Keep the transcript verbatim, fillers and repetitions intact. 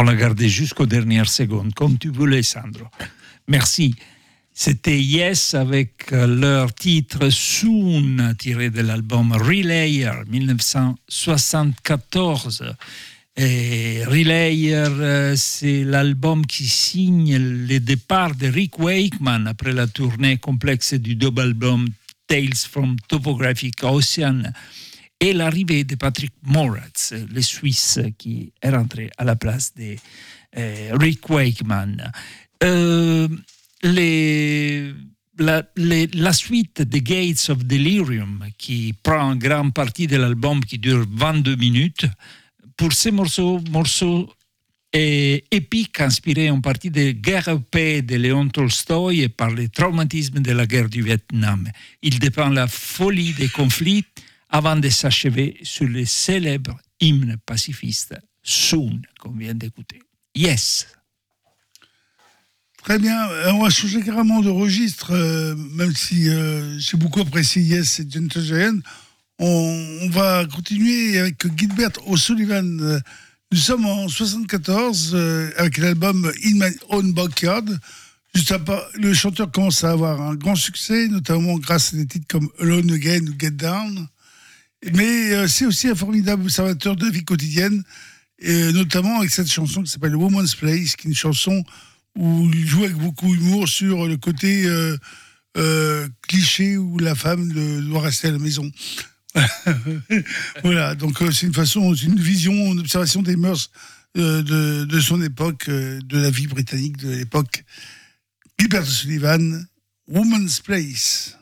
On l'a gardé jusqu'aux dernières secondes, comme tu voulais, Sandro. Merci. C'était Yes avec leur titre Soon, tiré de l'album Relayer, dix-neuf cent soixante-quatorze. Et Relayer, c'est l'album qui signe le départ de Rick Wakeman après la tournée complexe du double album Tales from Topographic Ocean et l'arrivée de Patrick Moritz, le Suisse qui est rentré à la place de euh, Rick Wakeman. Euh, les, la, les, la suite The Gates of Delirium, qui prend une grande partie de l'album qui dure vingt-deux minutes, pour ces morceaux, morceaux et épiques inspirés en partie des guerres et paix de Léon Tolstoï et par les traumatismes de la guerre du Vietnam. Il dépeint la folie des conflits avant de s'achever sur le célèbre hymne pacifiste Soon, qu'on vient d'écouter. Yes. Très bien, on va changer carrément de registre, euh, même si euh, j'ai beaucoup apprécié Yes et Gentle Giant. On, on va continuer avec Gilbert O'Sullivan. Nous sommes en soixante-quatorze euh, avec l'album In My Own Backyard. Juste après, le chanteur commence à avoir un grand succès, notamment grâce à des titres comme Alone Again ou Get Down. Mais euh, c'est aussi un formidable observateur de la vie quotidienne, et notamment avec cette chanson qui s'appelle Woman's Place, qui est une chanson où il joue avec beaucoup d'humour sur le côté euh, euh, cliché où la femme doit rester à la maison. Voilà, donc euh, c'est une façon, c'est une vision, une observation des mœurs euh, de, de son époque, euh, de la vie britannique de l'époque. Gilbert Sullivan, Woman's Place.